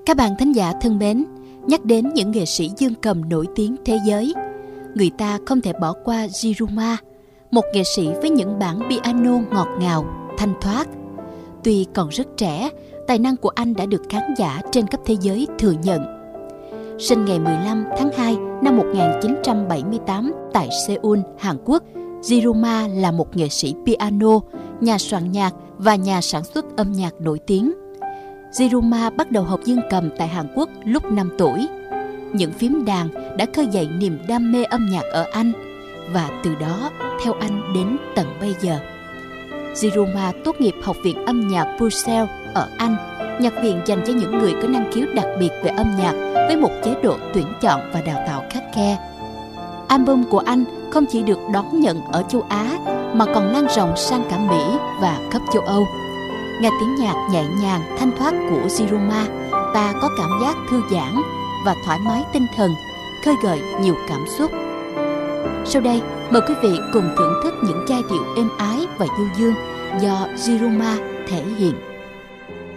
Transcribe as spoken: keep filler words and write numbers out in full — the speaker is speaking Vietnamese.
Các bạn thính giả thân mến, nhắc đến những nghệ sĩ dương cầm nổi tiếng thế giới, người ta không thể bỏ qua Yiruma, một nghệ sĩ với những bản piano ngọt ngào, thanh thoát. Tuy còn rất trẻ, tài năng của anh đã được khán giả trên khắp thế giới thừa nhận. Sinh ngày mười lăm tháng hai năm một nghìn chín trăm bảy mươi tám tại Seoul, Hàn Quốc, Yiruma là một nghệ sĩ piano, nhà soạn nhạc và nhà sản xuất âm nhạc nổi tiếng. Yiruma bắt đầu học dương cầm tại Hàn Quốc lúc năm tuổi. Những phím đàn đã khơi dậy niềm đam mê âm nhạc ở anh, và từ đó theo anh đến tận bây giờ. Yiruma tốt nghiệp Học viện âm nhạc Brussels ở Anh, nhạc viện dành cho những người có năng khiếu đặc biệt về âm nhạc với một chế độ tuyển chọn và đào tạo khắt khe. Album của anh không chỉ được đón nhận ở châu Á mà còn lan rộng sang cả Mỹ và khắp châu Âu. Nghe tiếng nhạc nhẹ nhàng, thanh thoát của Yiruma, ta có cảm giác thư giãn và thoải mái tinh thần, khơi gợi nhiều cảm xúc. Sau đây, mời quý vị cùng thưởng thức những giai điệu êm ái và du dương do Yiruma thể hiện.